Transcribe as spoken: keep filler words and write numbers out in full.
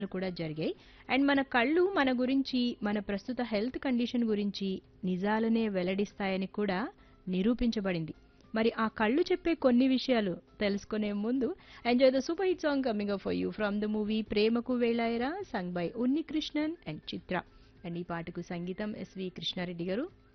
కూడా జరిగాయి. అండ్ మన కళ్ళు మన గురించి, మన ప్రస్తుత హెల్త్ కండిషన్ గురించి నిజాలనే వెల్లడిస్తాయని కూడా నిరూపించబడింది. మరి ఆ కళ్ళు చెప్పే కొన్ని విషయాలు తెలుసుకునే ముందు enjoy the super hit song coming up for you from the movie 'ప్రేమకు వేళాయరా' sung by Unni Krishnan and Chitra. And ఈ పాటకు సంగీతం ఎస్వి కృష్ణారెడ్డి గారు,